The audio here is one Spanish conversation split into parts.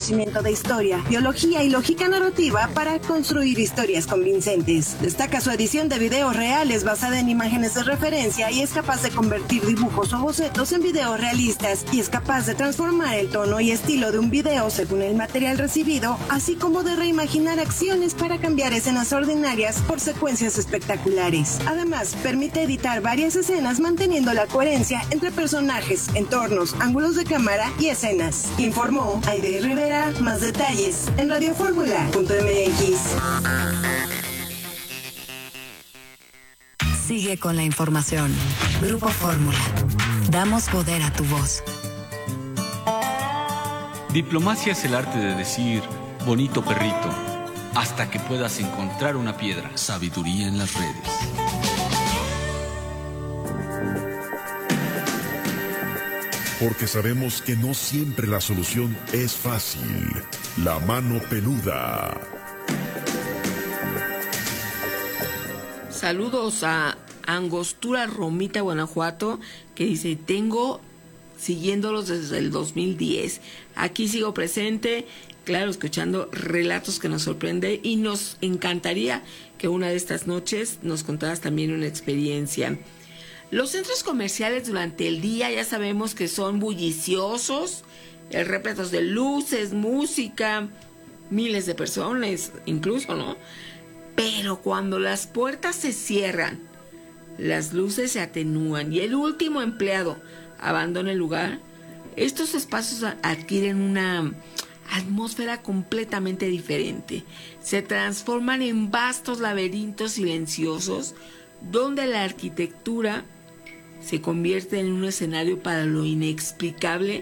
conocimiento de historia, biología y lógica narrativa para construir historias convincentes. Destaca su edición de videos reales basada en imágenes de referencia y es capaz de convertir dibujos o bocetos en videos realistas y es capaz de transformar el tono y estilo de un video según el material recibido, así como de reimaginar acciones para cambiar escenas ordinarias por secuencias espectaculares. Además, permite editar varias escenas manteniendo la coherencia entre personajes, entornos, ángulos de cámara y escenas. Informó Aide Rivera. Más detalles en radioformula.mx. Sigue con la información. Grupo Fórmula. Damos poder a tu voz. Diplomacia es el arte de decir bonito perrito hasta que puedas encontrar una piedra. Sabiduría en las redes. Porque sabemos que no siempre la solución es fácil. La mano peluda. Saludos a Angostura Romita, Guanajuato, que dice, tengo siguiéndolos desde el 2010. Aquí sigo presente, claro, escuchando relatos que nos sorprenden y nos encantaría que una de estas noches nos contaras también una experiencia. Los centros comerciales durante el día ya sabemos que son bulliciosos, repletos de luces, música, miles de personas incluso, ¿no? Pero cuando las puertas se cierran, las luces se atenúan y el último empleado abandona el lugar, estos espacios adquieren una atmósfera completamente diferente. Se transforman en vastos laberintos silenciosos donde la arquitectura se convierte en un escenario para lo inexplicable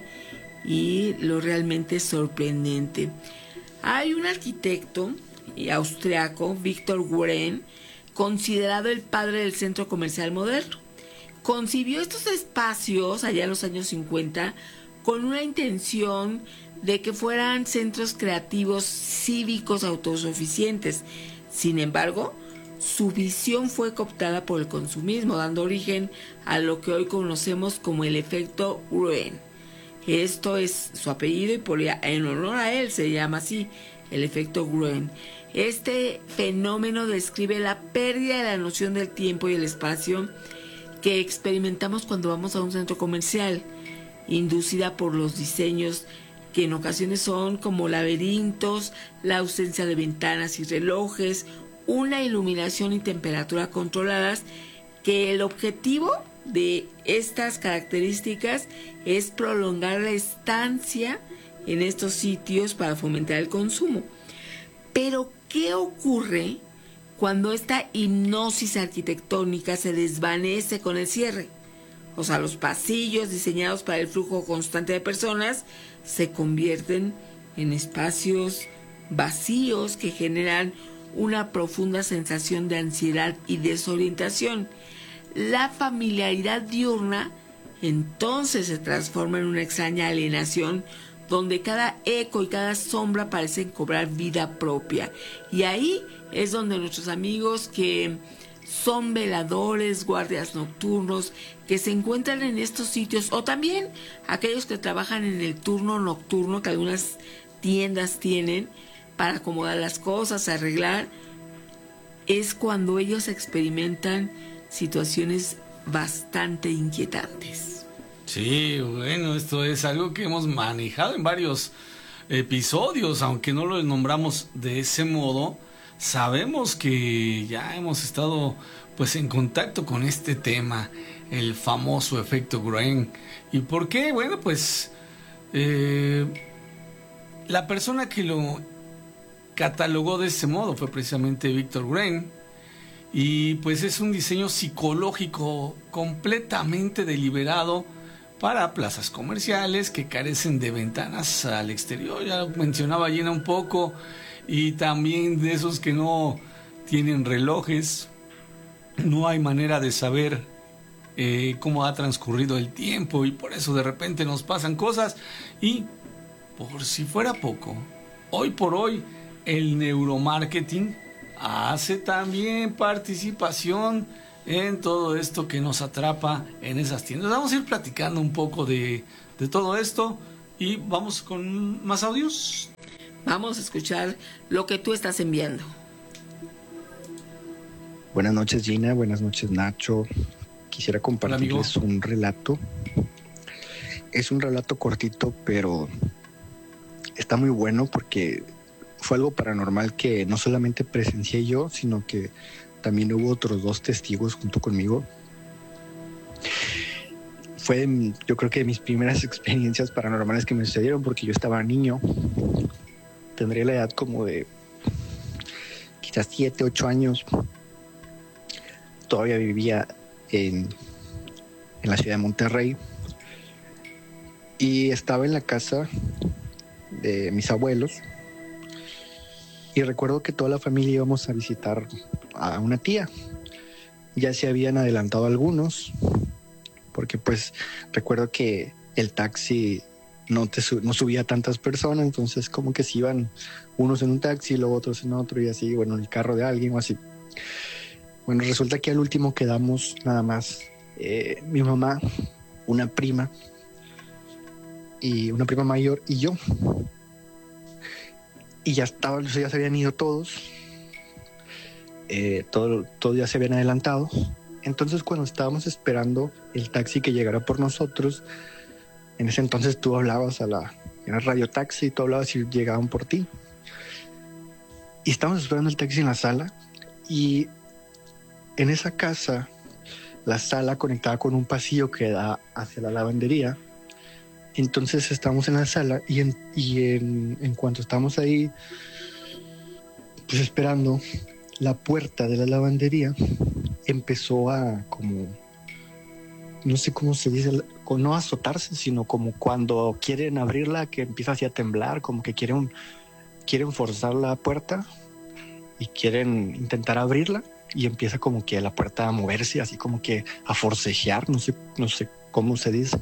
y lo realmente sorprendente. Hay un arquitecto austriaco, Viktor Wren, considerado el padre del centro comercial moderno. Concibió estos espacios allá en los años 50 con una intención de que fueran centros creativos cívicos autosuficientes. Sin embargo, su visión fue cooptada por el consumismo, dando origen a lo que hoy conocemos como el efecto Wren. Esto es su apellido y en honor a él se llama así, el efecto Wren. Este fenómeno describe la pérdida de la noción del tiempo y el espacio que experimentamos cuando vamos a un centro comercial, inducida por los diseños que en ocasiones son como laberintos, la ausencia de ventanas y relojes, una iluminación y temperatura controladas, que el objetivo de estas características es prolongar la estancia en estos sitios para fomentar el consumo. Pero, ¿qué ocurre cuando esta hipnosis arquitectónica se desvanece con el cierre? O sea, los pasillos diseñados para el flujo constante de personas se convierten en espacios vacíos que generan una profunda sensación de ansiedad y desorientación. La familiaridad diurna entonces se transforma en una extraña alienación donde cada eco y cada sombra parecen cobrar vida propia. Y ahí es donde nuestros amigos que son veladores, guardias nocturnos, que se encuentran en estos sitios, o también aquellos que trabajan en el turno nocturno que algunas tiendas tienen para acomodar las cosas, arreglar, es cuando ellos experimentan situaciones bastante inquietantes. Sí, bueno, esto es algo que hemos manejado en varios episodios, aunque no lo nombramos de ese modo. Sabemos que ya hemos estado pues en contacto con este tema, el famoso efecto Wren. ¿Y por qué? Bueno, pues la persona que lo catalogó de ese modo fue precisamente Viktor Wren. Y pues es un diseño psicológico completamente deliberado para plazas comerciales que carecen de ventanas al exterior. Ya lo mencionaba Gina un poco. Y también de esos que no tienen relojes. No hay manera de saber cómo ha transcurrido el tiempo y por eso de repente nos pasan cosas. Y por si fuera poco, hoy por hoy el neuromarketing hace también participación en todo esto que nos atrapa en esas tiendas. Vamos a ir platicando un poco de todo esto y vamos con más audios. Vamos a escuchar lo que tú estás enviando. Buenas noches, Gina. Buenas noches, Nacho. Quisiera compartirles un relato. Es un relato cortito, pero está muy bueno porque fue algo paranormal que no solamente presencié yo, sino que también hubo otros 2 testigos junto conmigo. Fue, yo creo que de mis primeras experiencias paranormales que me sucedieron, porque yo estaba niño. Tendría la edad como de quizás 7, 8 años. Todavía vivía en la ciudad de Monterrey. Y estaba en la casa de mis abuelos. Y recuerdo que toda la familia íbamos a visitar a una tía. Ya se habían adelantado algunos, porque pues recuerdo que el taxi no subía tantas personas, entonces como que se iban unos en un taxi, luego otros en otro y así, bueno, en el carro de alguien o así. Bueno, resulta que al último quedamos nada más mi mamá, una prima mayor y yo. Y ya se habían ido todos. Todos ya se habían adelantado. Entonces, cuando estábamos esperando el taxi que llegara por nosotros, en ese entonces tú hablabas era radio taxi, tú hablabas y llegaban por ti. Y estábamos esperando el taxi en la sala, y en esa casa, la sala conectaba con un pasillo que da hacia la lavandería. Entonces estábamos en la sala y en cuanto estábamos ahí, pues esperando, la puerta de la lavandería empezó a como, no sé cómo se dice, no azotarse, sino como cuando quieren abrirla, que empieza así a temblar, como que quieren forzar la puerta y quieren intentar abrirla, y empieza como que la puerta a moverse, así como que a forcejear, no sé cómo se dice.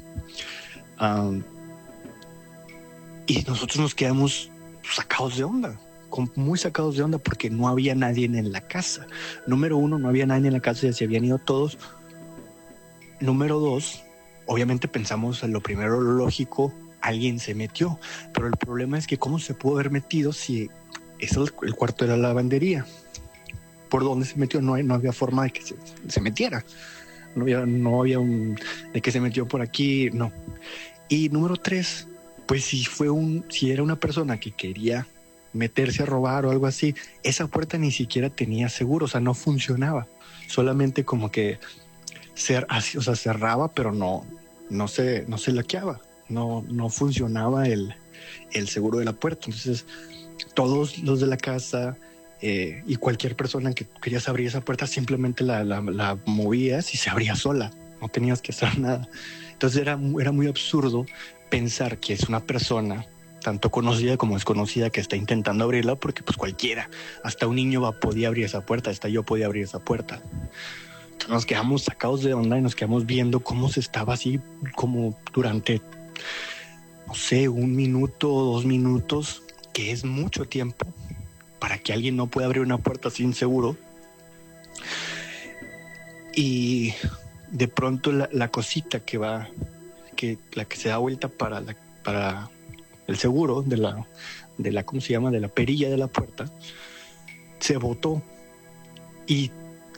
Y nosotros nos quedamos sacados de onda, muy sacados de onda, porque no había nadie en la casa. Número 1, no había nadie en la casa, ya se habían ido todos. Número 2, obviamente pensamos en lo primero, lo lógico, alguien se metió. Pero el problema es que cómo se pudo haber metido si es el cuarto de la lavandería. ¿Por dónde se metió? No había forma de que se metiera. No había de que se metió por aquí, no. Y número 3, pues si era una persona que quería meterse a robar o algo así, esa puerta ni siquiera tenía seguro, o sea, no funcionaba. Solamente como que cerraba, pero no se laqueaba. No funcionaba el seguro de la puerta. Entonces, todos los de la casa y cualquier persona que querías abrir esa puerta, simplemente la movías y se abría sola. No tenías que hacer nada. Entonces era muy absurdo pensar que es una persona, tanto conocida como desconocida, que está intentando abrirla, porque pues cualquiera, hasta un niño podía abrir esa puerta, hasta yo podía abrir esa puerta. Entonces nos quedamos sacados de onda y nos quedamos viendo cómo se estaba así como durante, no sé, 1 minuto o 2 minutos, que es mucho tiempo para que alguien no pueda abrir una puerta sin seguro. Y de pronto la cosita la que se da vuelta para el seguro de la ¿cómo se llama? De la perilla de la puerta, se botó y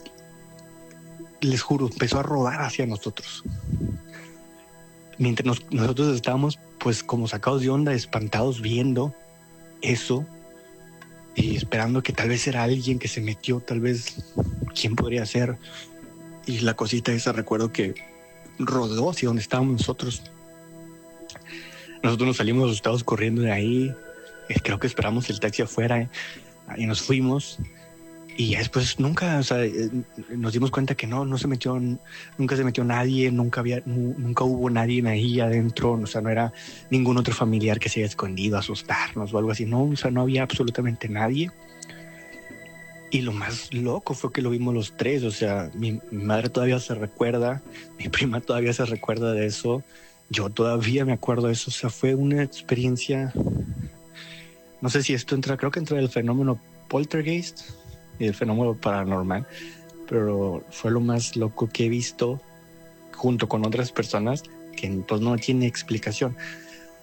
les juro, empezó a rodar hacia nosotros. Mientras nosotros estábamos pues como sacados de onda, espantados, viendo eso y esperando que tal vez era alguien que se metió, tal vez quién podría ser. Y la cosita esa, recuerdo que rodó hacia donde estábamos nosotros. Nosotros nos salimos asustados corriendo de ahí. Creo que esperamos el taxi afuera y nos fuimos. Y después nunca, nos dimos cuenta que nunca se metió nadie, nunca hubo nadie ahí adentro. O sea, no era ningún otro familiar que se haya escondido a asustarnos o algo así. No, o sea, no había absolutamente nadie. Y lo más loco fue que lo vimos los 3. O sea, mi madre todavía se recuerda, mi prima todavía se recuerda de eso. Yo todavía me acuerdo de eso. O sea, fue una experiencia. No sé si esto creo que entra el fenómeno poltergeist y el fenómeno paranormal, pero fue lo más loco que he visto junto con otras personas que pues no tiene explicación.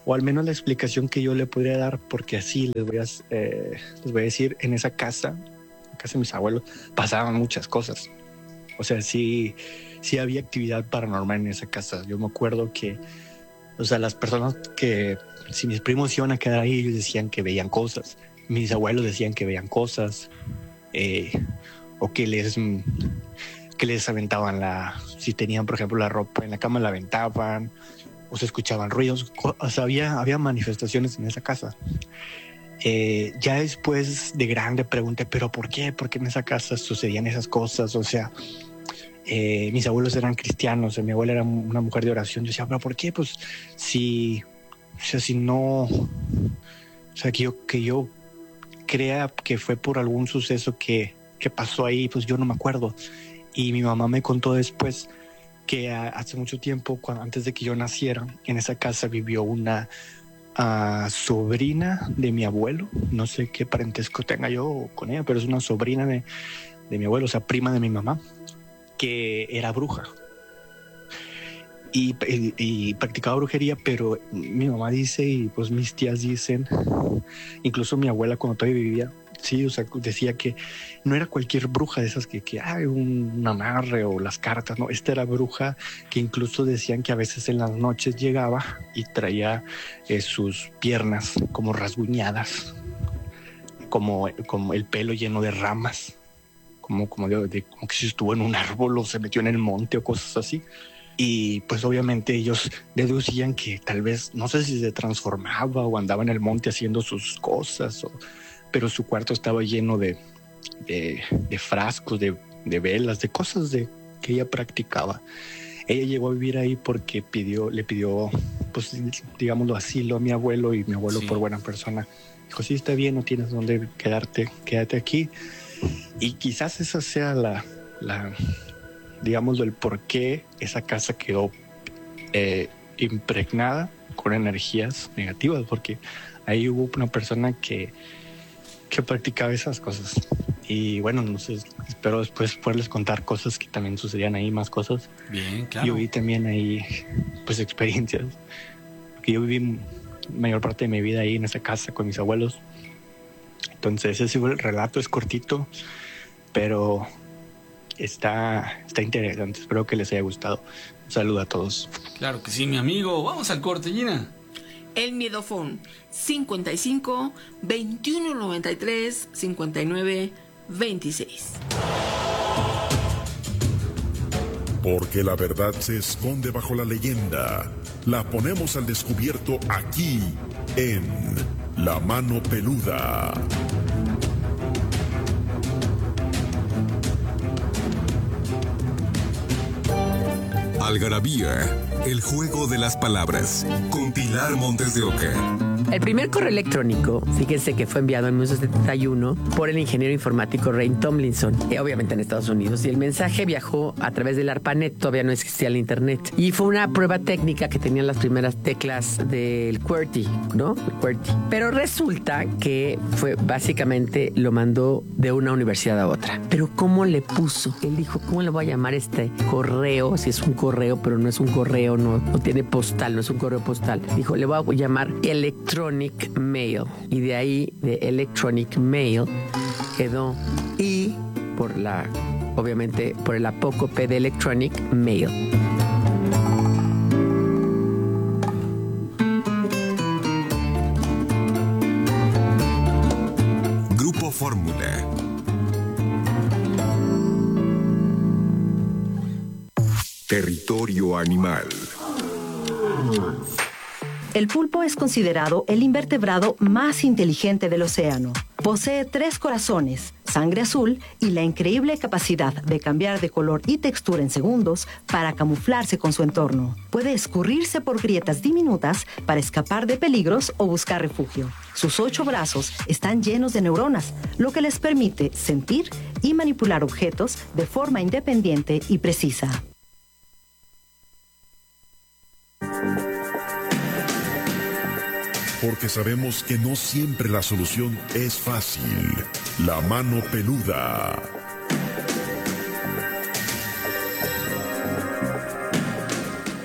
o al menos la explicación que yo le podría dar, porque así les voy a decir, en esa casa, la casa de mis abuelos, pasaban muchas cosas. O sea, sí había actividad paranormal en esa casa. Yo me acuerdo que, o sea, las personas que, si mis primos iban a quedar ahí, ellos decían que veían cosas. Mis abuelos decían que veían cosas, o que les aventaban si tenían, por ejemplo, la ropa en la cama, la aventaban, o se escuchaban ruidos. O sea, había manifestaciones en esa casa. Ya después de grande pregunté, ¿pero por qué? ¿Por qué en esa casa sucedían esas cosas? O sea, mis abuelos eran cristianos, mi abuela era una mujer de oración. Yo decía, ¿pero por qué? Pues si no, o sea, que yo crea que fue por algún suceso que pasó ahí, pues yo no me acuerdo. Y mi mamá me contó después que hace mucho tiempo, antes de que yo naciera, en esa casa vivió una sobrina de mi abuelo. No sé qué parentesco tenga yo con ella, pero es una sobrina de mi abuelo, o sea, prima de mi mamá, que era bruja y practicaba brujería. Pero mi mamá dice, y pues mis tías dicen, incluso mi abuela cuando todavía vivía, sí, o sea, decía que no era cualquier bruja de esas que hay un amarre o las cartas, no, esta era bruja que incluso decían que a veces en las noches llegaba y traía sus piernas como rasguñadas, como el pelo lleno de ramas, como que si estuvo en un árbol o se metió en el monte o cosas así. Y pues obviamente ellos deducían que tal vez, no sé si se transformaba o andaba en el monte haciendo sus cosas, pero su cuarto estaba lleno de frascos, de velas, de cosas que ella practicaba. Ella llegó a vivir ahí porque le pidió, pues digámoslo, asilo a mi abuelo, y mi abuelo, sí, por buena persona, dijo, sí, está bien, no tienes dónde quédate aquí. Y quizás esa sea digámoslo, el por qué esa casa quedó impregnada con energías negativas, porque ahí hubo una persona que practicaba esas cosas. Y bueno, no sé, espero después poderles contar cosas que también sucedían ahí, más cosas. Bien, claro. Yo vi también ahí, pues, experiencias, porque yo viví mayor parte de mi vida ahí en esa casa con mis abuelos. Entonces ese fue el relato, es cortito, pero está interesante. Espero que les haya gustado. Un saludo a todos. Claro que sí, mi amigo. Vamos al corte, Gina. El Miedofón 55 21 93 59 26. Porque la verdad se esconde bajo la leyenda. La ponemos al descubierto aquí en La Mano Peluda. Algarabía, el juego de las palabras, con Pilar Montes de Oca. El primer correo electrónico, fíjense que fue enviado en 1971 por el ingeniero informático Ray Tomlinson, obviamente en Estados Unidos, y el mensaje viajó a través del ARPANET, todavía no existía el internet, y fue una prueba técnica que tenían las primeras teclas del QWERTY, ¿no? El QWERTY. Pero resulta que básicamente lo mandó de una universidad a otra. Pero ¿cómo le puso? Él dijo, ¿cómo le voy a llamar este correo? Si es un correo, pero no es un correo, no tiene postal, no es un correo postal. Dijo, le voy a llamar Electronic Mail, y de ahí de Electronic Mail quedó obviamente por el apócope de Electronic Mail. Grupo Fórmula. Territorio animal. El pulpo es considerado el invertebrado más inteligente del océano. Posee 3 corazones, sangre azul y la increíble capacidad de cambiar de color y textura en segundos para camuflarse con su entorno. Puede escurrirse por grietas diminutas para escapar de peligros o buscar refugio. Sus 8 brazos están llenos de neuronas, lo que les permite sentir y manipular objetos de forma independiente y precisa. Porque sabemos que no siempre la solución es fácil. La Mano Peluda.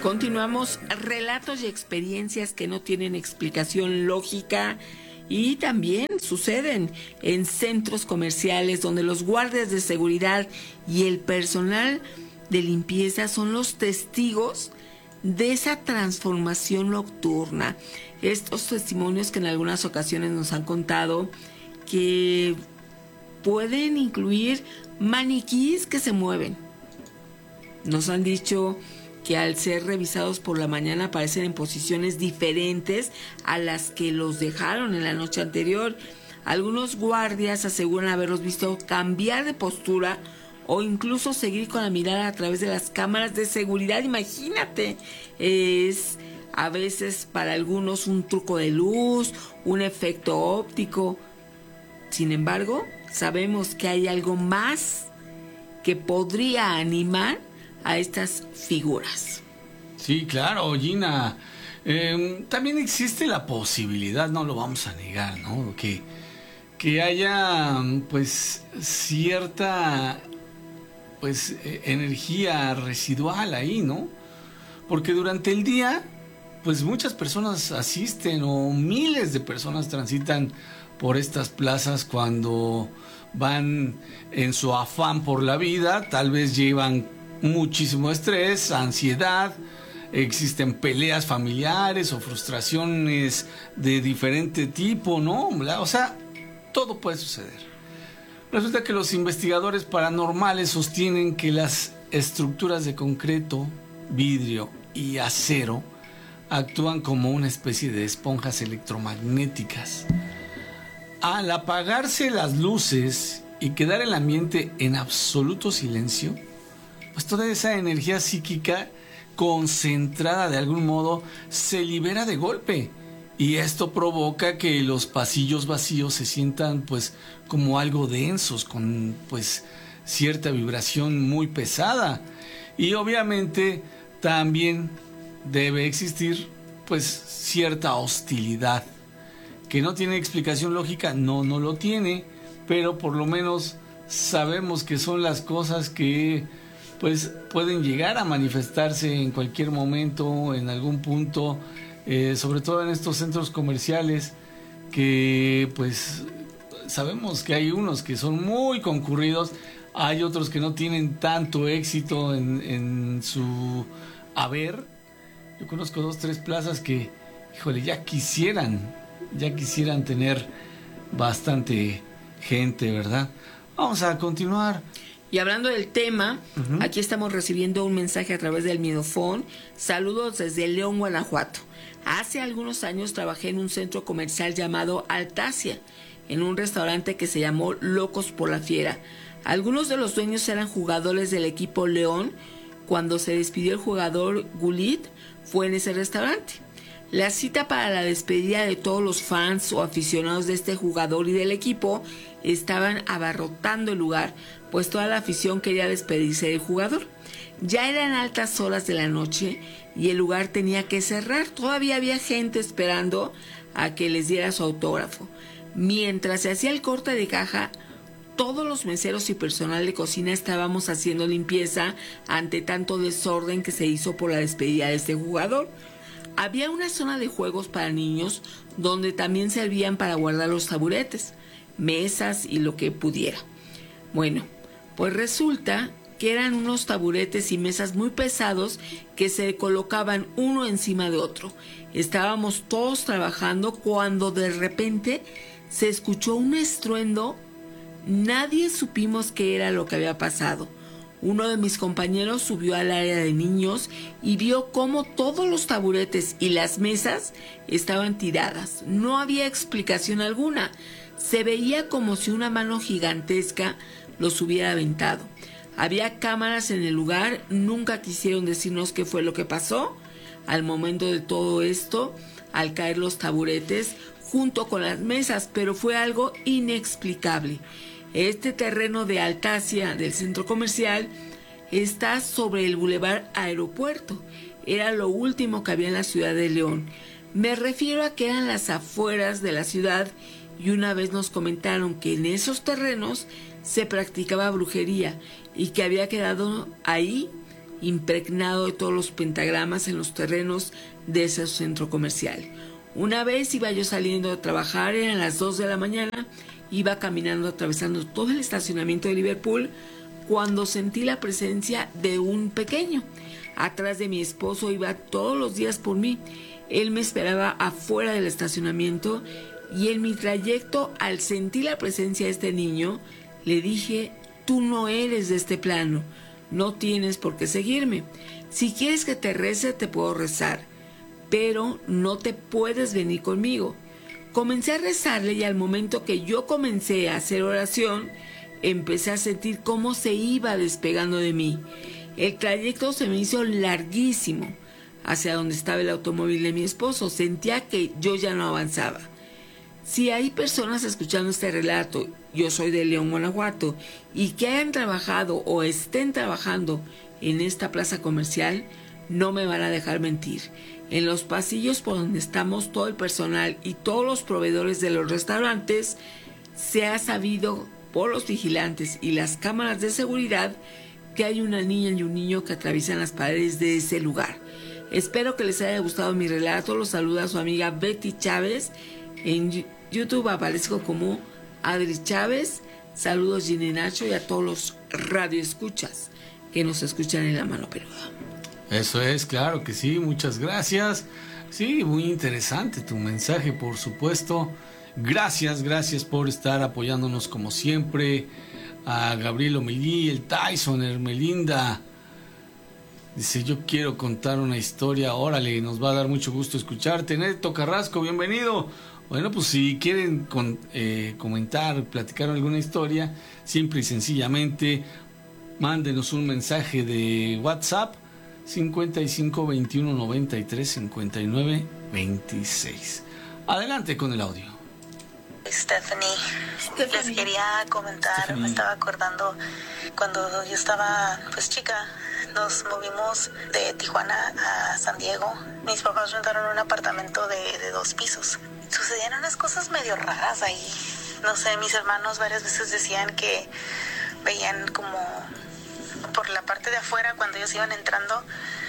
Continuamos, relatos y experiencias que no tienen explicación lógica y también suceden en centros comerciales donde los guardias de seguridad y el personal de limpieza son los testigos de esa transformación nocturna. Estos testimonios que en algunas ocasiones nos han contado que pueden incluir maniquís que se mueven. Nos han dicho que al ser revisados por la mañana aparecen en posiciones diferentes a las que los dejaron en la noche anterior. Algunos guardias aseguran haberlos visto cambiar de postura o incluso seguir con la mirada a través de las cámaras de seguridad. Imagínate, es a veces para algunos un truco de luz, un efecto óptico. Sin embargo, sabemos que hay algo más que podría animar a estas figuras. Sí, claro, Gina. También existe la posibilidad, no lo vamos a negar, ¿no? Que haya, pues, cierta, pues, energía residual ahí, ¿no? Porque durante el día, pues, muchas personas asisten o miles de personas transitan por estas plazas cuando van en su afán por la vida, tal vez llevan muchísimo estrés, ansiedad, existen peleas familiares o frustraciones de diferente tipo, ¿no? O sea, todo puede suceder. Resulta que los investigadores paranormales sostienen que las estructuras de concreto, vidrio y acero actúan como una especie de esponjas electromagnéticas. Al apagarse las luces y quedar el ambiente en absoluto silencio, pues toda esa energía psíquica concentrada de algún modo se libera de golpe, y esto provoca que los pasillos vacíos se sientan pues como algo densos, con pues cierta vibración muy pesada. Y obviamente también debe existir pues cierta hostilidad que no tiene explicación lógica. No lo tiene, pero por lo menos sabemos que son las cosas que pues pueden llegar a manifestarse en cualquier momento, en algún punto, sobre todo en estos centros comerciales, que pues sabemos que hay unos que son muy concurridos, hay otros que no tienen tanto éxito en su haber. Yo conozco 2, 3 plazas que, híjole, ya quisieran tener bastante gente, ¿verdad? Vamos a continuar. Y hablando del tema, aquí estamos recibiendo un mensaje a través del Miedofón. Saludos desde León, Guanajuato. Hace algunos años trabajé en un centro comercial llamado Altasia, en un restaurante que se llamó Locos por la Fiera. Algunos de los dueños eran jugadores del equipo León. Cuando se despidió el jugador Gulit, fue en ese restaurante. La cita para la despedida de todos los fans o aficionados de este jugador y del equipo estaban abarrotando el lugar, pues toda la afición quería despedirse del jugador. Ya eran altas horas de la noche y el lugar tenía que cerrar. Todavía había gente esperando a que les diera su autógrafo. Mientras se hacía el corte de caja, todos los meseros y personal de cocina estábamos haciendo limpieza ante tanto desorden que se hizo por la despedida de este jugador. Había una zona de juegos para niños donde también servían para guardar los taburetes, mesas y lo que pudiera. Bueno, pues resulta que eran unos taburetes y mesas muy pesados que se colocaban uno encima de otro. Estábamos todos trabajando cuando de repente se escuchó un estruendo. Nadie supimos qué era lo que había pasado. Uno de mis compañeros subió al área de niños y vio cómo todos los taburetes y las mesas estaban tiradas. No había explicación alguna. Se veía como si una mano gigantesca los hubiera aventado. Había cámaras en el lugar, nunca quisieron decirnos qué fue lo que pasó. Al momento de todo esto, al caer los taburetes junto con las mesas, pero fue algo inexplicable. Este terreno de Altasia, del centro comercial, está sobre el Boulevard Aeropuerto. Era lo último que había en la ciudad de León. Me refiero a que eran las afueras de la ciudad y una vez nos comentaron que en esos terrenos se practicaba brujería y que había quedado ahí impregnado de todos los pentagramas en los terrenos de ese centro comercial. Una vez iba yo saliendo de trabajar, eran las 2 de la mañana, iba caminando atravesando todo el estacionamiento de Liverpool cuando sentí la presencia de un pequeño. Atrás de mi esposo iba todos los días por mí. Él me esperaba afuera del estacionamiento y en mi trayecto, al sentir la presencia de este niño, le dije: tú no eres de este plano, no tienes por qué seguirme. Si quieres que te rece, te puedo rezar, pero no te puedes venir conmigo. Comencé a rezarle y al momento que yo comencé a hacer oración, empecé a sentir cómo se iba despegando de mí. El trayecto se me hizo larguísimo hacia donde estaba el automóvil de mi esposo. Sentía que yo ya no avanzaba. Si hay personas escuchando este relato, yo soy de León, Guanajuato, y que hayan trabajado o estén trabajando en esta plaza comercial, no me van a dejar mentir. En los pasillos por donde estamos todo el personal y todos los proveedores de los restaurantes, se ha sabido por los vigilantes y las cámaras de seguridad que hay una niña y un niño que atraviesan las paredes de ese lugar. Espero que les haya gustado mi relato. Los saluda su amiga Betty Chávez. En YouTube aparezco como Adri Chávez. Saludos Gine Nacho y a todos los radioescuchas que nos escuchan en La Mano Peluda. Eso es, claro que sí, muchas gracias. Sí, muy interesante tu mensaje, por supuesto. Gracias por estar apoyándonos como siempre. A Gabriel Omelí, el Tyson, Hermelinda. Dice: yo quiero contar una historia. Órale, nos va a dar mucho gusto escucharte. Neto Carrasco, bienvenido. Bueno, pues si quieren comentar, platicar alguna historia, simple y sencillamente mándenos un mensaje de WhatsApp 55 21 93 59 26. Adelante con el audio. Stephanie, les quería comentar, me estaba acordando cuando yo estaba pues chica, nos movimos de Tijuana a San Diego. Mis papás rentaron un apartamento de 2 pisos. Sucedían unas cosas medio raras ahí. No sé, mis hermanos varias veces decían que veían como por la parte de afuera, cuando ellos iban entrando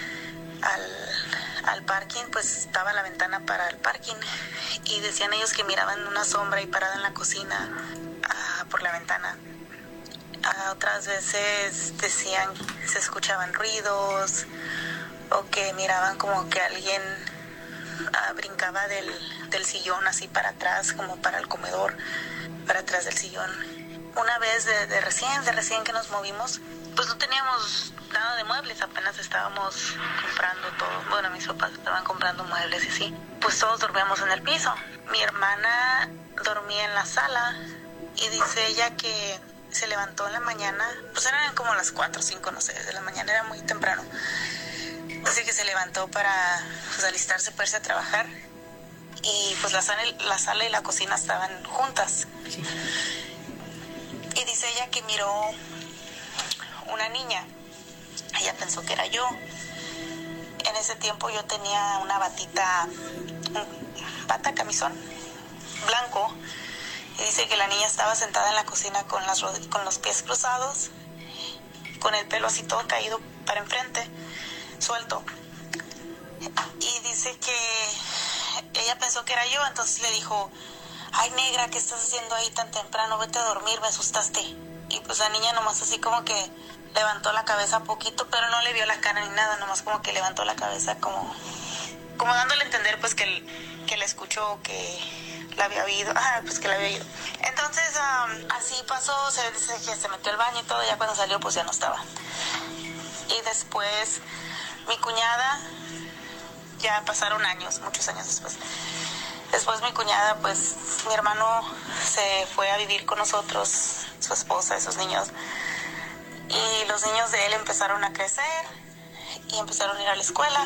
al parking, pues estaba la ventana para el parking, y decían ellos que miraban una sombra ahí parada en la cocina por la ventana. Otras veces decían se escuchaban ruidos, o que miraban como que alguien brincaba del sillón así para atrás, como para el comedor, para atrás del sillón. Una vez de recién que nos movimos, pues no teníamos nada de muebles, apenas estábamos comprando todo. Bueno, mis papás estaban comprando muebles y así. Pues todos dormíamos en el piso. Mi hermana dormía en la sala y dice ella que se levantó en la mañana, pues eran como las 4 o 5, no sé, de la mañana, era muy temprano. Dice que se levantó para pues alistarse para irse a trabajar, y pues la sala y la cocina estaban juntas. Sí. Y dice ella que miró una niña. Ella pensó que era yo. En ese tiempo yo tenía una camisón blanco, y dice que la niña estaba sentada en la cocina con los pies cruzados, con el pelo así todo caído para enfrente, suelto. Y dice que ella pensó que era yo, entonces le dijo: ay, negra, ¿qué estás haciendo ahí tan temprano? Vete a dormir, me asustaste. Y pues la niña nomás así como que levantó la cabeza poquito, pero no le vio la cara ni nada, nomás como que levantó la cabeza como dándole a entender pues que la escuchó, que la había oído. Pues que la había oído. Entonces así pasó, se dice que se metió al baño y todo, ya cuando salió pues ya no estaba. Y después mi cuñada, ya pasaron años, muchos años después. Después mi cuñada, pues mi hermano se fue a vivir con nosotros, su esposa, esos niños. Y los niños de él empezaron a crecer y empezaron a ir a la escuela.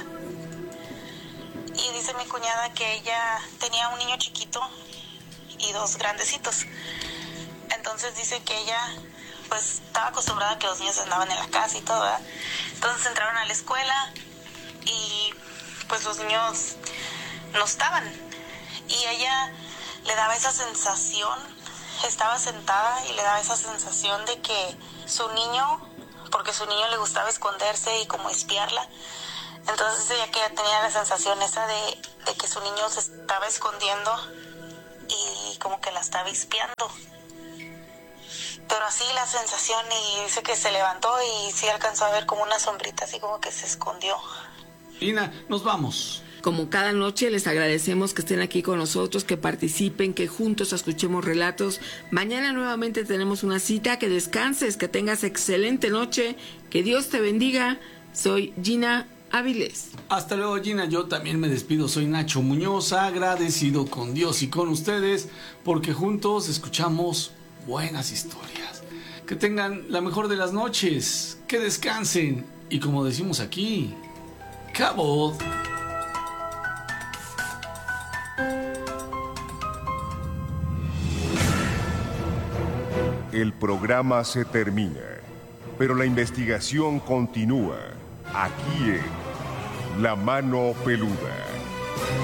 Y dice mi cuñada que ella tenía un niño chiquito y 2 grandecitos. Entonces dice que ella pues estaba acostumbrada a que los niños andaban en la casa y todo, ¿verdad? Entonces entraron a la escuela y pues los niños no estaban. Y ella le daba esa sensación, estaba sentada y le daba esa sensación de que su niño porque a su niño le gustaba esconderse y como espiarla. Entonces ella que ya tenía la sensación esa de que su niño se estaba escondiendo y como que la estaba espiando. Pero así la sensación, y dice que se levantó y sí alcanzó a ver como una sombrita así como que se escondió. Ina, nos vamos. Como cada noche, les agradecemos que estén aquí con nosotros, que participen, que juntos escuchemos relatos. Mañana nuevamente tenemos una cita. Que descanses, que tengas excelente noche, que Dios te bendiga. Soy Gina Avilés. Hasta luego, Gina. Yo también me despido. Soy Nacho Muñoz, agradecido con Dios y con ustedes, porque juntos escuchamos buenas historias. Que tengan la mejor de las noches, que descansen y, como decimos aquí, Cabot. El programa se termina, pero la investigación continúa aquí en La Mano Peluda.